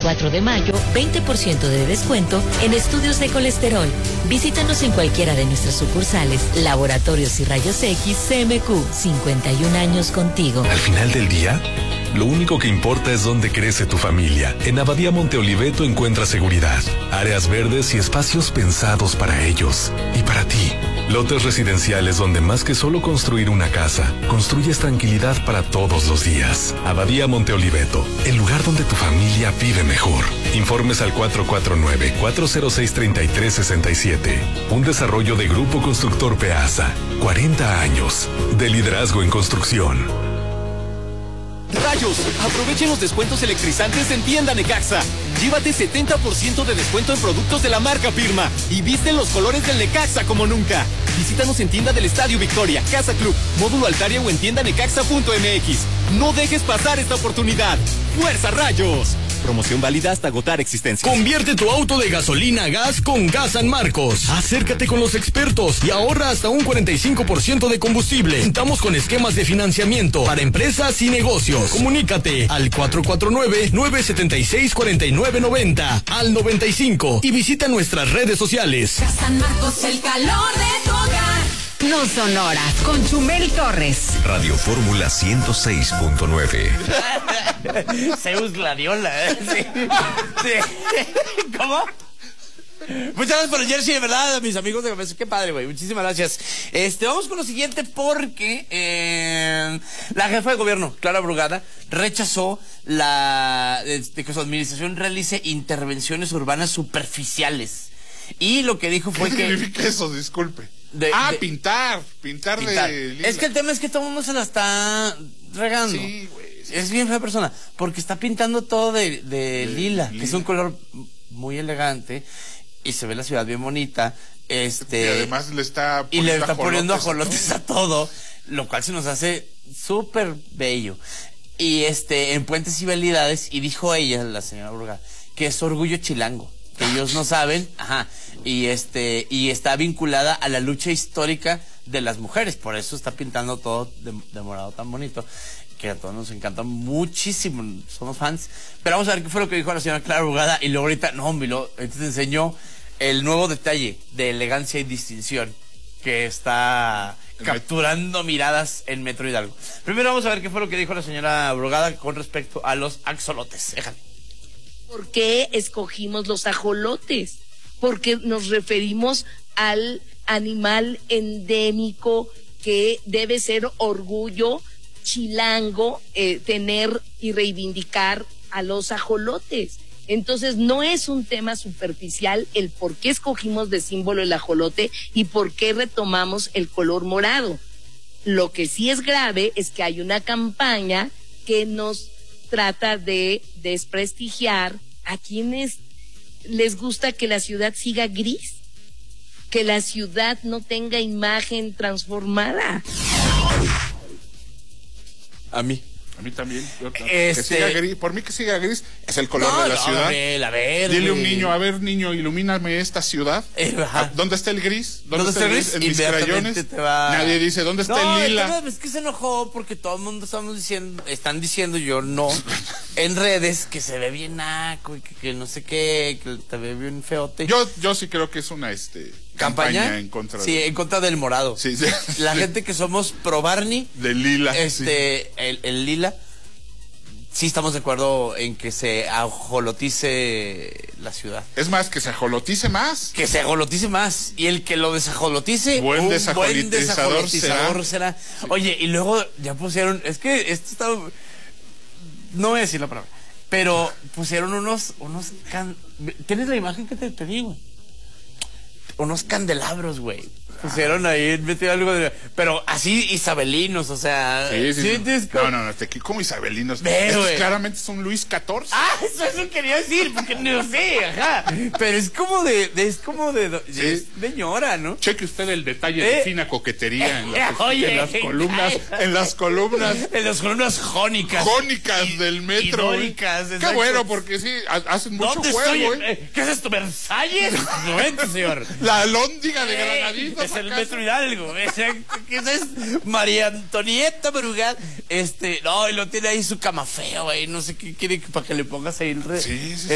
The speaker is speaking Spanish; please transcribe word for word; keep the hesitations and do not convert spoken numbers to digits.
cuatro de mayo, veinte por ciento de descuento en estudios de colesterol. Visítanos en cualquiera de nuestras sucursales, laboratorios y rayos X. C M Q, cincuenta y un años contigo. Al final del día, lo único que importa es dónde crece tu familia. En Abadía Monte Oliveto encuentras seguridad, áreas verdes y espacios pensados para ellos y para ti. Lotes residenciales donde más que solo construir una casa, construyes tranquilidad para todos los días. Abadía Monte Oliveto, el lugar donde tu familia vive mejor. Informes al cuatro cuatro nueve, cuatro cero seis, tres tres seis siete. Un desarrollo de Grupo Constructor Peasa. cuarenta años de liderazgo en construcción. ¡Rayos! Aprovechen los descuentos electrizantes en Tienda Necaxa. Llévate setenta por ciento de descuento en productos de la marca Pirma y viste los colores del Necaxa como nunca. Visítanos en Tienda del Estadio Victoria, Casa Club, Módulo Altaria o en tienda necaxa punto m x. No dejes pasar esta oportunidad. ¡Fuerza, Rayos! Promoción válida hasta agotar existencias. Convierte tu auto de gasolina a gas con Gas San Marcos. Acércate con los expertos y ahorra hasta un cuarenta y cinco por ciento de combustible. Contamos con esquemas de financiamiento para empresas y negocios. Comunícate al cuatro cuatro nueve, nueve siete seis, cuatro nueve nueve cero al noventa y cinco y visita nuestras redes sociales. Gas San Marcos, el calor de tu hogar. No son horas, con Chumel Torres. Radio Fórmula ciento seis punto nueve. Zeus Gladiola, ¿eh? Sí. Sí. ¿Cómo? Muchas gracias por el jersey, de verdad, mis amigos de Café. Qué padre, güey. Muchísimas gracias. Este, vamos con lo siguiente porque eh, la jefa de gobierno, Clara Brugada, rechazó la de, de que su administración realice intervenciones urbanas superficiales. Y lo que dijo fue ¿Qué que... ¿Qué significa eso? Disculpe. De, ah, de, pintar, pintar. Pintar. De lila. Es que el tema es que todo el mundo se la está regando. Sí, güey. Sí, es bien fea persona, porque está pintando todo de, de, de lila, lila, que es un color muy elegante, y se ve la ciudad bien bonita. Este, y además le está y le está poniendo ajolotes a todo, lo cual se nos hace súper bello. Y este, en Puentes y Vialidades, y dijo ella, la señora Burga, que es orgullo chilango, que ellos no saben, ajá, y este, y está vinculada a la lucha histórica de las mujeres, por eso está pintando todo de, de morado tan bonito, que a todos nos encanta muchísimo, somos fans. Pero vamos a ver qué fue lo que dijo la señora Clara Brugada, y luego ahorita, no, hombre, lo, ahorita te enseñó el nuevo detalle de elegancia y distinción que está capturando miradas en Metro Hidalgo. Primero vamos a ver qué fue lo que dijo la señora Brugada con respecto a los axolotes. Déjame. ¿Por qué escogimos los ajolotes? Porque nos referimos al animal endémico que debe ser orgullo chilango, eh, tener y reivindicar a los ajolotes. Entonces no es un tema superficial el por qué escogimos de símbolo el ajolote y por qué retomamos el color morado. Lo que sí es grave es que hay una campaña que nos trata de desprestigiar a quienes les gusta que la ciudad siga gris, que la ciudad no tenga imagen transformada. A mí. A mí también. Yo, este... que siga gris. Por mí que siga gris es el color no, de la no, ciudad. Ver, a ver, Dile a un niño, a ver, niño, ilumíname esta ciudad. Eh, ¿Dónde está el gris? ¿Dónde, ¿Dónde está el gris? En mis crayones. Va... Nadie dice, ¿dónde está no, el lila? No, es que se enojó porque todo el mundo estamos diciendo, están diciendo yo no, en redes, que se ve bien naco y que, que no sé qué, que te ve bien feote. Yo, yo sí creo que es una, este... ¿Campaña? campaña en contra de... Sí, en contra del morado. Sí, sí. La sí. gente que somos pro Barney. Del lila. Este, sí. el, el lila. Sí estamos de acuerdo en que se ajolotice la ciudad. Es más, que se ajolotice más. Que se ajolotice más. Y el que lo desajolotice, buen un desajolotizador buen desajolotizador será. será. Sí. Oye, y luego ya pusieron, es que esto está, no voy a decir la palabra, pero pusieron unos, unos, can... ¿tienes la imagen que te pedí, güey? Unos candelabros, güey. Pusieron ahí, metió algo de... Pero así isabelinos, o sea... Sí, sí, ¿sí? sí. No, no, no, como isabelinos. Ve, estos claramente son Luis catorce. Ah, eso, eso quería decir, porque no sé, ajá. Pero es como de... de es como de... Sí. Es de ñora, ¿no? Cheque usted el detalle eh, de fina coquetería en, la, oye, en las columnas... En las columnas... En las columnas jónicas. Jónicas y, del metro. Jónicas, qué bueno, porque sí, hacen mucho ¿Dónde juego, estoy? ¿eh? ¿Qué es esto, Versalles? No vente, señor. La alhóndiga de Granaditos. Es el Metro Hidalgo. Esa es María Antonieta Brugada. Este, no, y lo tiene ahí su cama feo, güey. No sé qué quiere para que le pongas ahí el... Sí, sí.